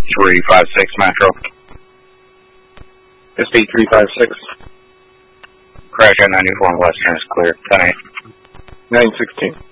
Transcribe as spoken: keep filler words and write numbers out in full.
three five six Metro. S P three five six. Crash at ninety-four Western is clear. ten eight. nine sixteen.